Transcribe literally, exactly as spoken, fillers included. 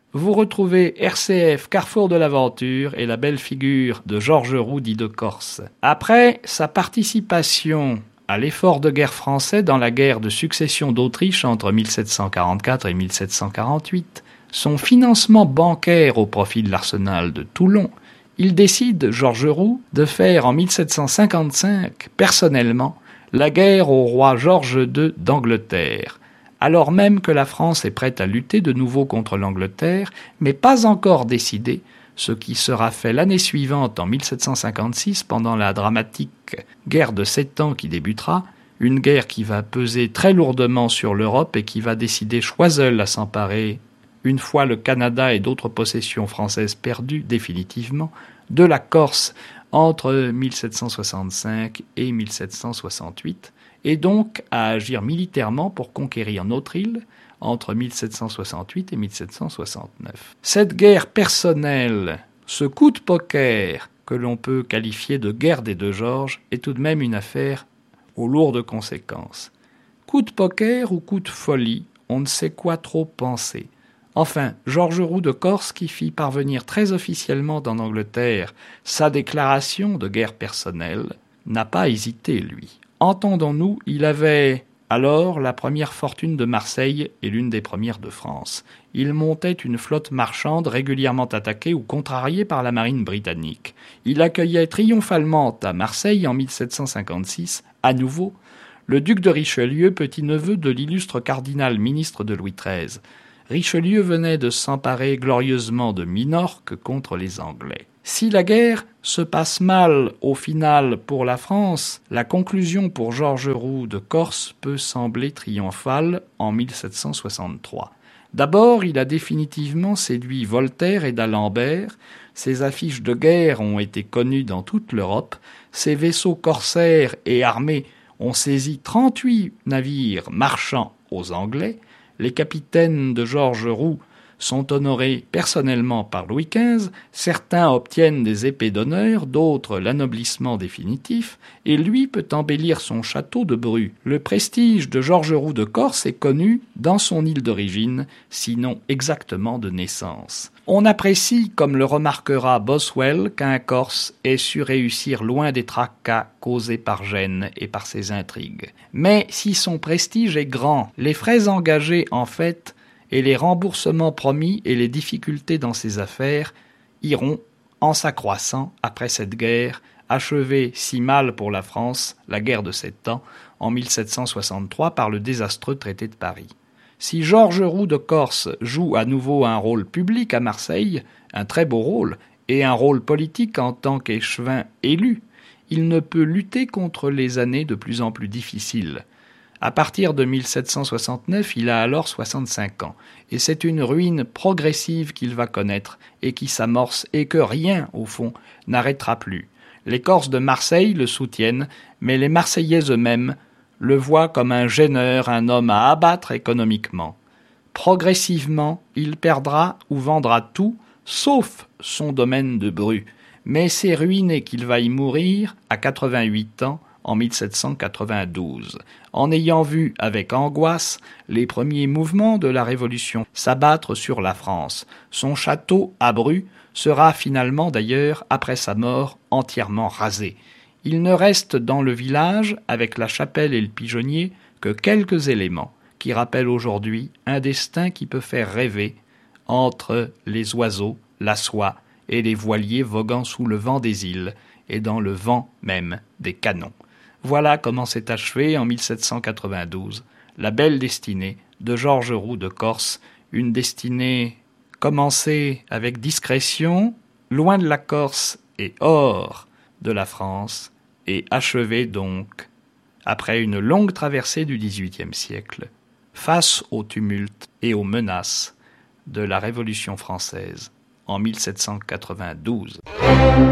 vous retrouvez R C F Carrefour de l'Aventure et la belle figure de Georges Roux dit de Corse. Après sa participation à l'effort de guerre français dans la guerre de succession d'Autriche entre mille sept cent quarante-quatre et mille sept cent quarante-huit, son financement bancaire au profit de l'arsenal de Toulon, il décide, Georges Roux, de faire en mille sept cent cinquante-cinq, personnellement, la guerre au roi Georges deux d'Angleterre, alors même que la France est prête à lutter de nouveau contre l'Angleterre, mais pas encore décidée, ce qui sera fait l'année suivante, en mille sept cent cinquante-six, pendant la dramatique guerre de Sept Ans qui débutera, une guerre qui va peser très lourdement sur l'Europe et qui va décider Choiseul à s'emparer, une fois le Canada et d'autres possessions françaises perdues définitivement, de la Corse entre mille sept cent soixante-cinq et mille sept cent soixante-huit, et donc à agir militairement pour conquérir notre île entre mille sept cent soixante-huit et mille sept cent soixante-neuf. Cette guerre personnelle, ce coup de poker que l'on peut qualifier de guerre des deux Georges, est tout de même une affaire aux lourdes conséquences. Coup de poker ou coup de folie, on ne sait quoi trop penser. Enfin, Georges Roux de Corse, qui fit parvenir très officiellement en Angleterre sa déclaration de guerre personnelle, n'a pas hésité, lui. Entendons-nous, il avait alors la première fortune de Marseille et l'une des premières de France. Il montait une flotte marchande régulièrement attaquée ou contrariée par la marine britannique. Il accueillait triomphalement à Marseille en mille sept cent cinquante-six, à nouveau, le duc de Richelieu, petit-neveu de l'illustre cardinal ministre de Louis treize. Richelieu venait de s'emparer glorieusement de Minorque contre les Anglais. Si la guerre se passe mal au final pour la France, la conclusion pour Georges Roux de Corse peut sembler triomphale en mille sept cent soixante-trois. D'abord, il a définitivement séduit Voltaire et d'Alembert, ses affiches de guerre ont été connues dans toute l'Europe, ses vaisseaux corsaires et armés ont saisi trente-huit navires marchands aux Anglais, les capitaines de Georges Roux sont honorés personnellement par Louis quinze, certains obtiennent des épées d'honneur, d'autres l'anoblissement définitif, et lui peut embellir son château de Bru. Le prestige de Georges Roux de Corse est connu dans son île d'origine, sinon exactement de naissance. On apprécie, comme le remarquera Boswell, qu'un Corse ait su réussir loin des tracas causés par Gênes et par ses intrigues. Mais si son prestige est grand, les frais engagés en fait et les remboursements promis et les difficultés dans ses affaires iront en s'accroissant après cette guerre, achevée si mal pour la France, la guerre de Sept Ans, en mille sept cent soixante-trois par le désastreux traité de Paris. Si Georges Roux de Corse joue à nouveau un rôle public à Marseille, un très beau rôle, et un rôle politique en tant qu'échevin élu, il ne peut lutter contre les années de plus en plus difficiles. À partir de mille sept cent soixante-neuf, il a alors soixante-cinq ans, et c'est une ruine progressive qu'il va connaître et qui s'amorce et que rien, au fond, n'arrêtera plus. Les Corses de Marseille le soutiennent, mais les Marseillais eux-mêmes le voient comme un gêneur, un homme à abattre économiquement. Progressivement, il perdra ou vendra tout, sauf son domaine de Bru, mais c'est ruiné qu'il va y mourir à quatre-vingt-huit ans, en mille sept cent quatre-vingt-douze, en ayant vu avec angoisse les premiers mouvements de la Révolution s'abattre sur la France. Son château à Bru sera finalement d'ailleurs, après sa mort, entièrement rasé. Il ne reste dans le village, avec la chapelle et le pigeonnier, que quelques éléments qui rappellent aujourd'hui un destin qui peut faire rêver entre les oiseaux, la soie et les voiliers voguant sous le vent des îles et dans le vent même des canons. Voilà comment s'est achevée en mille sept cent quatre-vingt-douze la belle destinée de Georges Roux de Corse, une destinée commencée avec discrétion, loin de la Corse et hors de la France, et achevée donc, après une longue traversée du dix-huitième siècle, face au tumulte et aux menaces de la Révolution française en mille sept cent quatre-vingt-douze.